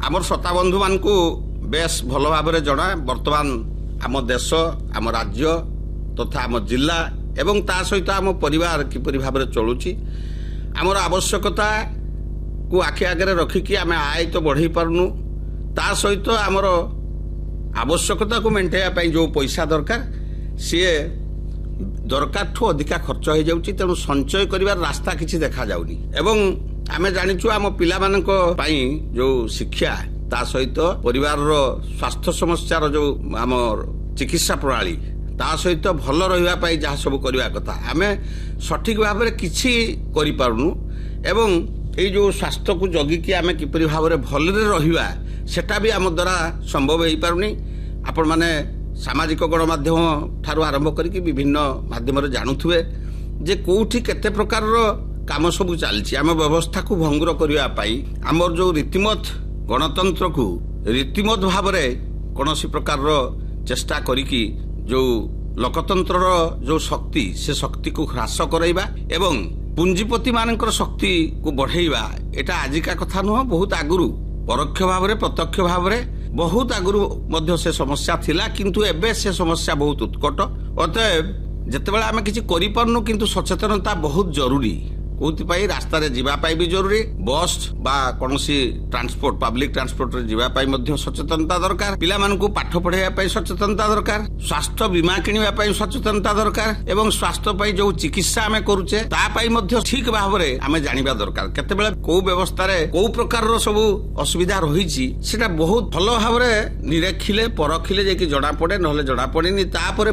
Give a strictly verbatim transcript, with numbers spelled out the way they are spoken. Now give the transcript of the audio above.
आमर श्रोता बंधु मान बेस भल भाव जना वर्तमान आम देश आम राज्य तथा आम जिला एवं ता सहित आम परिवार किपरि भाव चलुची आमर आवश्यकता को आखि आगे रखिकी आम आय तो बढ़ई पारनु ता सहित आमर आवश्यकता को मेन्टेन जो पैसा दरकार सी दरकार ठू अधिका खर्च हो जाउची तेणु संचय करिवार रास्ता किछि देखा जाउनी एवं आमे जानिछु आम पिला मानक पई जो शिक्षा ता सहित परिवार रो स्वास्थ्य समस्या रो जो आम चिकित्सा प्रणाली ता सहित भल रहिबा पई जहा सब करिवा कथा आमे सठिक भाव में किछि करि पारुनु एवं ए जो स्वास्थ्य को जगी कि आमे किपरि भाव में भल रे रहिबा सेटा भी आम द्वारा संभव होई पारुनी आपण माने सामाजिक गणमाध्यम ठारू आरंभ करके विभिन्न माध्यम जानुवे जे कोठी केते प्रकार काम सब चलती आम व्यवस्था को भंगुर करने आमर जो रीतिमत गणतंत्र को रीतिमत भाव कौन प्रकार चेष्टा करिकी जो लोकतंत्र जो शक्ति से शक्ति को ह्रास कराइबा एवं पुंजीपति मानकर शक्ति को बढ़ाइबा एटा आजिका कथा नुह बहुत आगुरु परोक्ष भाव में प्रत्यक्ष भाव में बहुत आगुरु मध्य से समस्या थिला किंतु एबे से समस्या बहुत उत्कट अतएव जेतेबेले आमे किछि करि पारनु किंतु सचेतनता बहुत जरूरी कोथि रास्ता रे जीवा पाई भी जरूरी बस बा कोनोसी ट्रांसपोर्ट पब्लिक ट्रांसपोर्ट रे जीवा पाई मध्य सचेतनता दरकार पिला मानकु पाठ पढ़ाइबा पाई सचेतनता दरकार स्वास्थ्य बीमा किनिबा पाई सचेतनता दरकार एवं स्वास्थ्य पाई जो चिकित्सा आमे करूचे ता पाई मध्य ठीक भाव रे आमे जानिबा दरकार केतेबेले को व्यवस्था रे को प्रकार रो सब असुविधा रहिछि सेटा बहुत भलो भाव रे निरेखिले परखिले जे कि जडा पड़े नहले जडा पड़ेनी ता परे